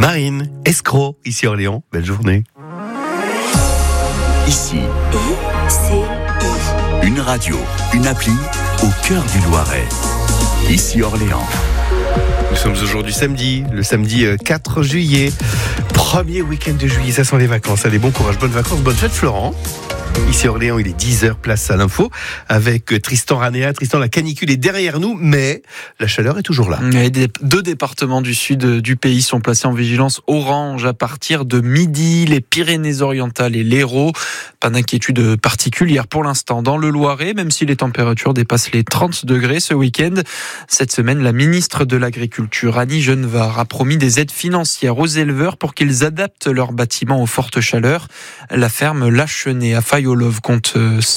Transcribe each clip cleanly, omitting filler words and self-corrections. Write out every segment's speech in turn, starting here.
Marine, escroc, ici Orléans, belle journée. Ici, ICI. une radio, une appli au cœur du Loiret. Ici Orléans. Nous sommes aujourd'hui samedi, le samedi 4 juillet. Premier week-end de juillet, ça sent les vacances. Allez, bon courage, bonnes vacances, bonne fête Florent. Ici Orléans, il est 10h, place à l'info, avec Tristan Ranéa. Tristan, la canicule est derrière nous, mais la chaleur est toujours là. Deux départements du sud du pays sont placés en vigilance orange à partir de midi, les Pyrénées-Orientales et l'Hérault. Pas d'inquiétude particulière pour l'instant dans le Loiret, même si les températures dépassent les 30 degrés ce week-end. Cette semaine, la ministre de l'Agriculture, Annie Genevard, a promis des aides financières aux éleveurs pour qu'ils adaptent leurs bâtiments aux fortes chaleurs. La ferme Lachenay à Fayolov compte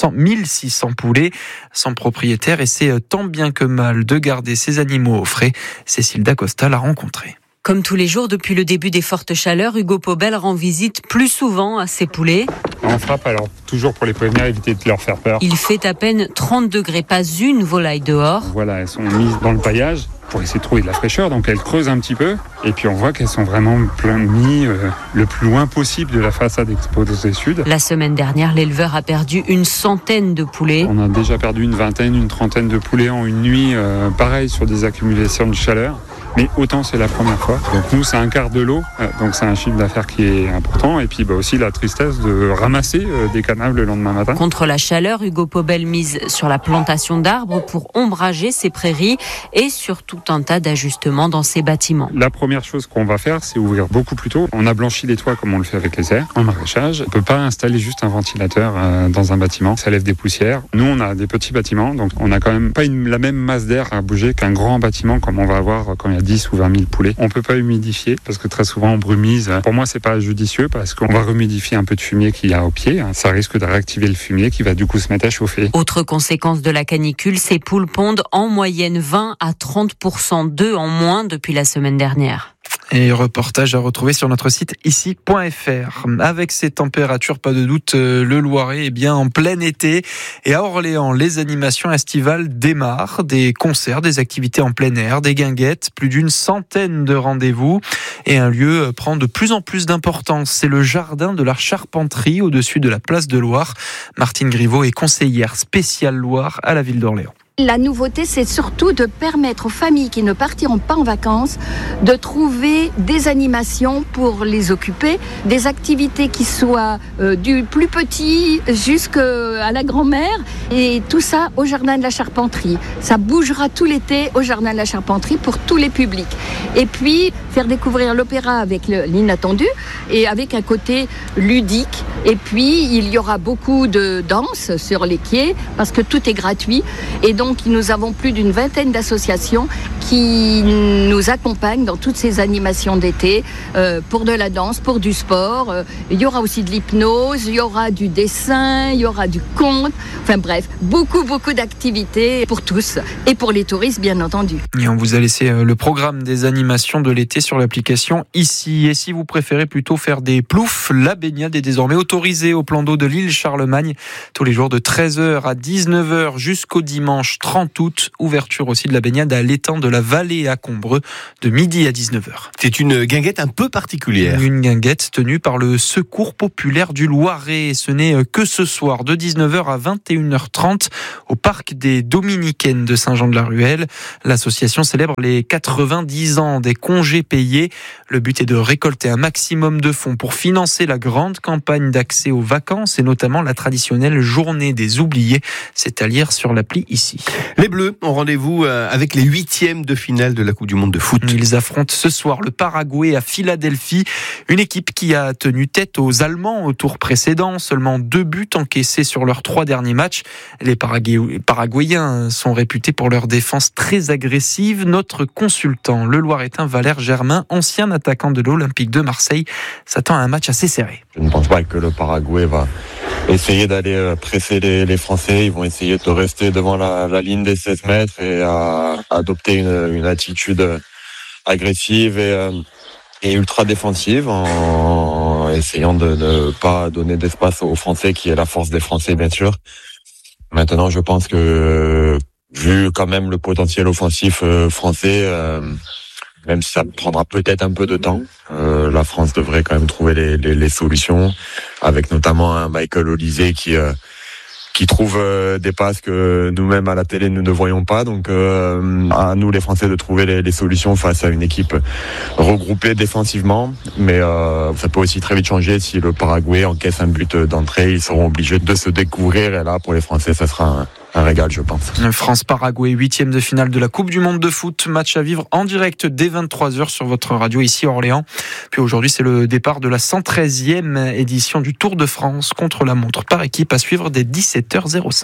1600 poulets sans propriétaire et c'est tant bien que mal de garder ces animaux au frais. Cécile Dacosta l'a rencontré. Comme tous les jours depuis le début des fortes chaleurs, Hugo Pobel rend visite plus souvent à ses poulets. On frappe alors toujours pour les prévenir, éviter de leur faire peur. Il fait à peine 30 degrés, pas une volaille dehors. Voilà, elles sont mises dans le paillage pour essayer de trouver de la fraîcheur, donc elles creusent un petit peu et puis on voit qu'elles sont vraiment mises le plus loin possible de la façade exposée sud. La semaine dernière, l'éleveur a perdu une centaine de poulets. On a déjà perdu une vingtaine, une trentaine de poulets en une nuit, pareil sur des accumulations de chaleur. Mais autant c'est la première fois. Donc nous c'est un quart de l'eau, donc c'est un chiffre d'affaires qui est important. Et puis aussi la tristesse de ramasser des canables le lendemain matin. Contre la chaleur, Hugo Pobel mise sur la plantation d'arbres pour ombrager ses prairies et sur tout un tas d'ajustements dans ses bâtiments. La première chose qu'on va faire, c'est ouvrir beaucoup plus tôt. On a blanchi les toits comme on le fait avec les serres en maraîchage. On peut pas installer juste un ventilateur dans un bâtiment, ça lève des poussières. Nous on a des petits bâtiments, donc on a quand même pas la même masse d'air à bouger qu'un grand bâtiment comme on va avoir quand il y a 10 ou 20 000 poulets. On peut pas humidifier parce que très souvent on brumise. Pour moi, c'est pas judicieux parce qu'on va rehumidifier un peu de fumier qu'il y a au pied. Ça risque de réactiver le fumier qui va du coup se mettre à chauffer. Autre conséquence de la canicule, ces poules pondent en moyenne 20 à 30% d'œufs en moins depuis la semaine dernière. Et reportage à retrouver sur notre site ici.fr. Avec ces températures, pas de doute, le Loiret est bien en plein été. Et à Orléans, les animations estivales démarrent. Des concerts, des activités en plein air, des guinguettes, plus d'une centaine de rendez-vous. Et un lieu prend de plus en plus d'importance. C'est le jardin de la Charpenterie au-dessus de la place de Loire. Martine Griveau est conseillère spéciale Loire à la ville d'Orléans. La nouveauté, c'est surtout de permettre aux familles qui ne partiront pas en vacances de trouver des animations pour les occuper, des activités qui soient du plus petit jusqu'à la grand-mère, et tout ça au Jardin de la Charpenterie. Ça bougera tout l'été au Jardin de la Charpenterie pour tous les publics. Et puis, faire découvrir l'opéra avec l'inattendu et avec un côté ludique. Et puis, il y aura beaucoup de danse sur les quais parce que tout est gratuit. Et donc, nous avons plus d'une vingtaine d'associations qui nous accompagnent dans toutes ces animations d'été pour de la danse, pour du sport. Il y aura aussi de l'hypnose, il y aura du dessin, il y aura du conte. Enfin bref, beaucoup d'activités pour tous et pour les touristes, bien entendu. Et on vous a laissé le programme des animations de l'été sur l'application Ici. Et si vous préférez plutôt faire des ploufs, la baignade est désormais autorisée au plan d'eau de l'île Charlemagne tous les jours de 13h à 19h jusqu'au dimanche 30 août. Ouverture aussi de la baignade à l'étang de la Vallée à Combreux de midi à 19h. C'est une guinguette un peu particulière. Une guinguette tenue par le Secours populaire du Loiret. Ce n'est que ce soir de 19h à 21h30 au parc des Dominicaines de Saint-Jean-de-la-Ruelle. L'association célèbre les 90 ans des congés payés. Le but est de récolter un maximum de fonds pour financer la grande campagne d'accès aux vacances et notamment la traditionnelle journée des oubliés. C'est à lire sur l'appli Ici. Les Bleus ont rendez-vous avec les 8e de finale de la Coupe du Monde de foot. Ils affrontent ce soir le Paraguay à Philadelphie. Une équipe qui a tenu tête aux Allemands au tour précédent. Seulement 2 buts encaissés sur leurs 3 derniers matchs. Les Paraguayens sont réputés pour leur défense très agressive. Notre consultant, le Loiretain Valère Germain, ancien attaquant de l'Olympique de Marseille, s'attend à un match assez serré. Je ne pense pas que le Paraguay va essayer d'aller presser les Français. Ils vont essayer de rester devant la ligne des 16 mètres et à adopter une attitude agressive et ultra défensive en essayant de ne pas donner d'espace aux Français, qui est la force des Français, bien sûr. Maintenant, je pense que vu quand même le potentiel offensif français, même si ça prendra peut-être un peu de temps. La France devrait quand même trouver les solutions, avec notamment un Michael Olise qui trouve des passes que nous-mêmes à la télé nous ne voyons pas. Donc à nous les Français de trouver les solutions face à une équipe regroupée défensivement. Mais ça peut aussi très vite changer si le Paraguay encaisse un but d'entrée. Ils seront obligés de se découvrir et là pour les Français ça sera un régal, je pense. France-Paraguay, 8e de finale de la Coupe du Monde de foot. Match à vivre en direct dès 23h sur votre radio ici à Orléans. Puis aujourd'hui, c'est le départ de la 113e édition du Tour de France contre la montre par équipe à suivre dès 17h05.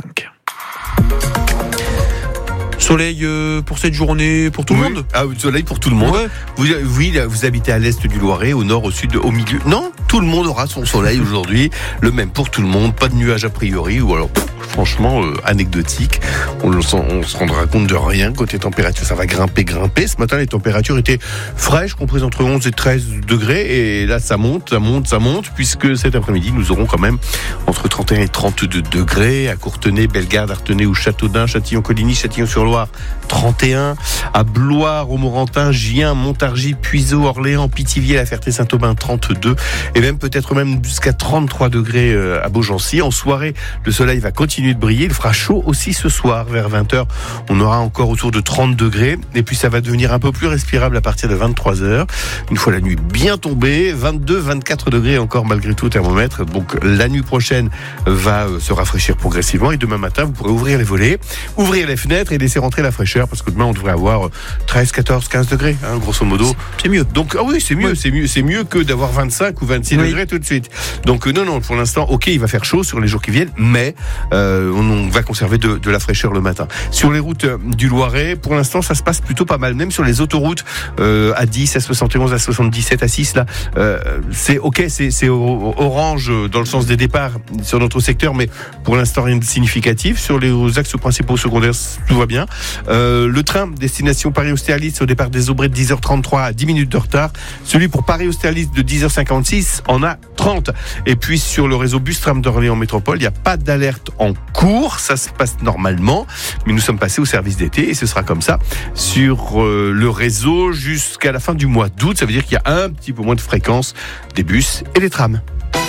Soleil pour cette journée, pour tout le monde. Soleil pour tout le monde. Ouais. Vous habitez à l'est du Loiret, au nord, au sud, au milieu. Non, tout le monde aura son soleil aujourd'hui. Le même pour tout le monde. Pas de nuages a priori. Ou alors, franchement, anecdotique. On se rendra compte de rien côté température. Ça va grimper. Ce matin, les températures étaient fraîches, comprises entre 11 et 13 degrés. Et là, ça monte. Puisque cet après-midi, nous aurons quand même entre 31 et 32 degrés à Courtenay, Bellegarde, Artenay ou Châteaudun, Châtillon-Coligny, Châtillon-sur-Loire, 31, à Blois, Romorantin, Gien, Montargis, Puiseaux, Orléans, Pithiviers, La Ferté-Saint-Aubin, 32, et même peut-être même jusqu'à 33 degrés à Beaugency. En soirée, le soleil va continuer de briller. Il fera chaud aussi ce soir, vers 20h. On aura encore autour de 30 degrés, et puis ça va devenir un peu plus respirable à partir de 23h. Une fois la nuit bien tombée, 22, 24 degrés encore malgré tout au thermomètre. Donc la nuit prochaine va se rafraîchir progressivement, et demain matin, vous pourrez ouvrir les volets, ouvrir les fenêtres et laisser rentrer la fraîcheur, parce que demain on devrait avoir 13, 14, 15 degrés, grosso modo. C'est mieux. Donc c'est mieux, oui. c'est mieux que d'avoir 25 ou 26 degrés tout de suite. Donc non, pour l'instant, ok, il va faire chaud sur les jours qui viennent, mais on va conserver de la fraîcheur le matin. Sur les routes du Loiret, pour l'instant, ça se passe plutôt pas mal, même sur les autoroutes à 10, à 71, à 77, à 6, là, c'est ok, c'est orange dans le sens des départs sur notre secteur, mais pour l'instant rien de significatif. Sur les axes principaux secondaires, tout va bien. Le train destination Paris-Austerlitz au départ des Aubrais de 10h33 à 10 minutes de retard. Celui pour Paris-Austerlitz de 10h56 en a 30. Et puis sur le réseau bus-tram d'Orléans Métropole, il n'y a pas d'alerte en cours. Ça se passe normalement, mais nous sommes passés au service d'été et ce sera comme ça sur le réseau jusqu'à la fin du mois d'août. Ça veut dire qu'il y a un petit peu moins de fréquence des bus et des trams.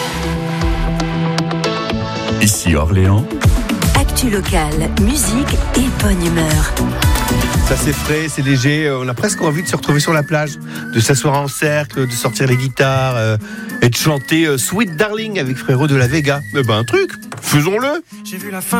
Ici Orléans. Actu locale, musique et bonne humeur. Ça c'est frais, c'est léger, on a presque envie de se retrouver sur la plage, de s'asseoir en cercle, de sortir les guitares et de chanter Sweet Darling avec Frérot de la Vega. Un truc, faisons-le. J'ai vu la fin.